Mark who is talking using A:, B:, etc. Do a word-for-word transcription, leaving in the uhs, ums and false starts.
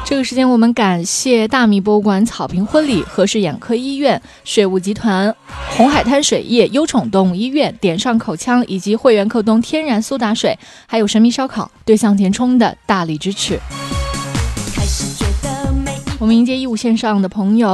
A: 这个时间我们感谢大米博物馆、草坪婚礼、和氏眼科医院、税务集团、红海滩水业、优宠动物医院、点上口腔以及汇源扣东天然苏打水，还有神秘烧烤对向前冲的大力支持。我们迎接义务线上的朋友。